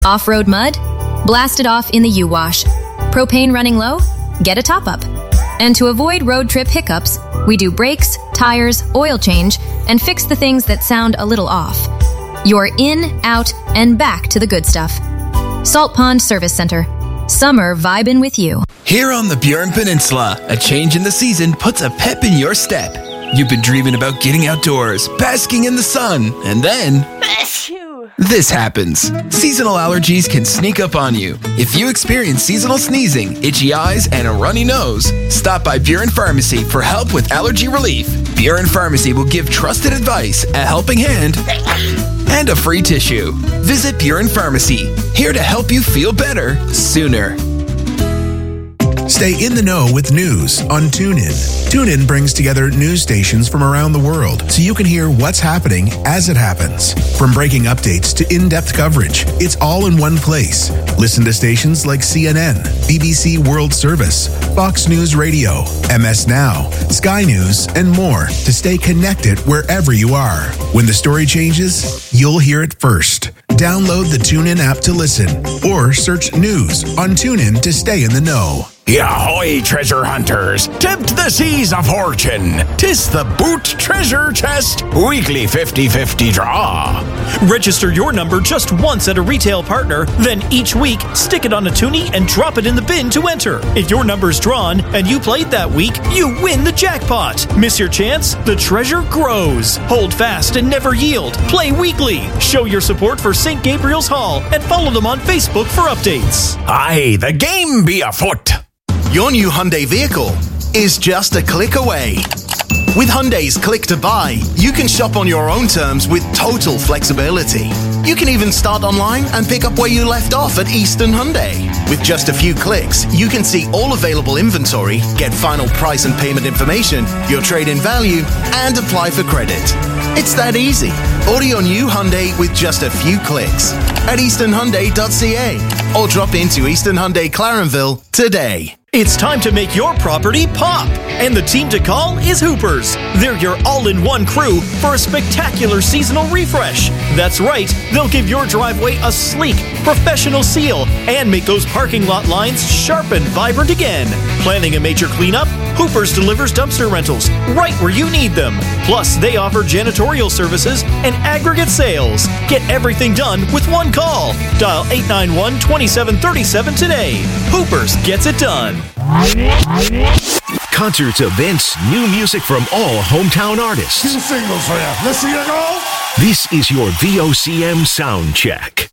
Off-road mud? Blast it off in the U-Wash. Propane running low? Get a top-up. And to avoid road trip hiccups, we do brakes, tires, oil change, and fix the things that sound a little off. You're in, out, and back to the good stuff. Salt Pond Service Center. Summer vibin' with you. Here on the Burin Peninsula, a change in the season puts a pep in your step. You've been dreaming about getting outdoors, basking in the sun, and then this happens. Seasonal allergies can sneak up on you. If you experience seasonal sneezing, itchy eyes, and a runny nose, stop by Burin Pharmacy for help with allergy relief. Burin Pharmacy will give trusted advice, a helping hand, and a free tissue. Visit Burin Pharmacy, here to help you feel better sooner. Stay in the know with news on TuneIn. TuneIn brings together news stations from around the world so you can hear what's happening as it happens. From breaking updates to in-depth coverage, it's all in one place. Listen to stations like CNN, BBC World Service, Fox News Radio, MS Now, Sky News, and more to stay connected wherever you are. When the story changes, you'll hear it first. Download the TuneIn app to listen or search news on TuneIn to stay in the know. Ahoy, treasure hunters! Tempt the seas of fortune! 'Tis the Boot Treasure Chest weekly 50-50 draw. Register your number just once at a retail partner, then each week stick it on a toonie and drop it in the bin to enter. If your number's drawn and you played that week, you win the jackpot. Miss your chance? The treasure grows. Hold fast and never yield. Play weekly. Show your support for St. Gabriel's Hall and follow them on Facebook for updates. Aye, the game be afoot. Your new Hyundai vehicle is just a click away. With Hyundai's Click to Buy, you can shop on your own terms with total flexibility. You can even start online and pick up where you left off at Eastern Hyundai. With just a few clicks, you can see all available inventory, get final price and payment information, your trade-in value, and apply for credit. It's that easy. Order your new Hyundai with just a few clicks at easternhyundai.ca or drop into Eastern Hyundai Clarenville today. It's time to make your property pop, and the team to call is Hoopers. They're your all-in-one crew for a spectacular seasonal refresh. That's right, they'll give your driveway a sleek, professional seal and make those parking lot lines sharp and vibrant again. Planning a major cleanup? Hoopers delivers dumpster rentals right where you need them. Plus, they offer janitorial services and aggregate sales. Get everything done with one call. Dial 891-2737 today. Hoopers gets it done. Concerts, events, new music from all hometown artists. 2 singles for you. Let's see you go. This is your VOCM sound check.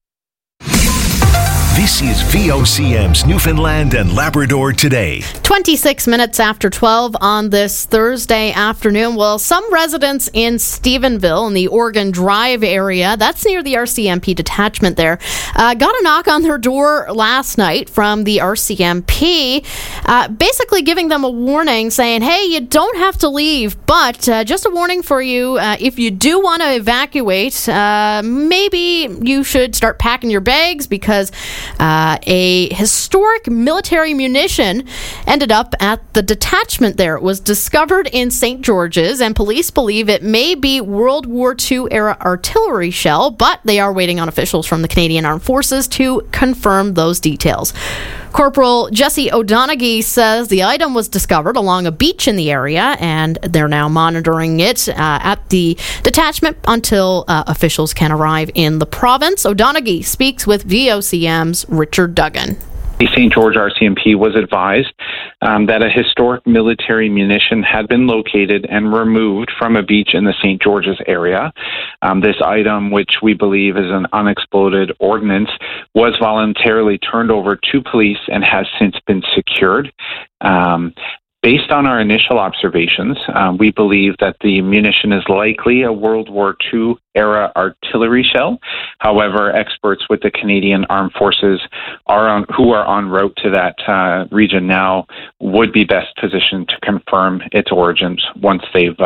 This is VOCM's Newfoundland and Labrador Today. 26 minutes after 12 on this Thursday afternoon. Well, some residents in Stephenville in the Oregon Drive area, that's near the RCMP detachment there, got a knock on their door last night from the RCMP, basically giving them a warning saying, hey, you don't have to leave, but just a warning for you, if you do want to evacuate, maybe you should start packing your bags because a historic military munition ended up at the detachment there. It was discovered in St. George's, and police believe it may be World War II era artillery shell, but they are waiting on officials from the Canadian Armed Forces to confirm those details. Corporal Jesse O'Donoghue says the item was discovered along a beach in the area, and they're now monitoring it at the detachment until officials can arrive in the province. O'Donoghue speaks with VOCM's Richard Duggan. The St. George RCMP was advised that a historic military munition had been located and removed from a beach in the St. George's area. This item, which we believe is an unexploded ordnance, was voluntarily turned over to police and has since been secured. Based on our initial observations, we believe that the munition is likely a World War II era artillery shell. However, experts with the Canadian Armed Forces who are en route to that region now would be best positioned to confirm its origins once they've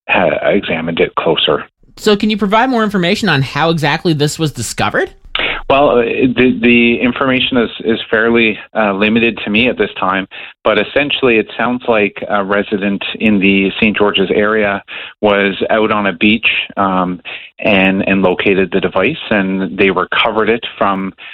examined it closer. So can you provide more information on how exactly this was discovered? Well, the information is fairly limited to me at this time, but essentially it sounds like a resident in the St. George's area was out on a beach and located the device, and they recovered it from